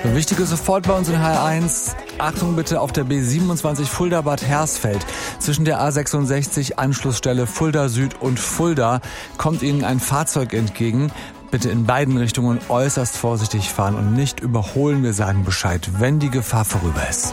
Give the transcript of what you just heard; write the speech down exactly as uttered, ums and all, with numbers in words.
Wichtige sofort bei uns in H R eins. Achtung bitte auf der B siebenundzwanzig Fulda-Bad Hersfeld. Zwischen der A sechsundsechzig Anschlussstelle Fulda Süd und Fulda kommt Ihnen ein Fahrzeug entgegen. Bitte in beiden Richtungen äußerst vorsichtig fahren und nicht überholen. Wir sagen Bescheid, wenn die Gefahr vorüber ist.